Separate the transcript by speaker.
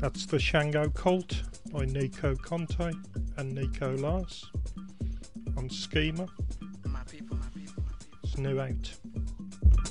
Speaker 1: That's the Shango Cult by Nico Conte and Nico Lars on Schema. It's new out.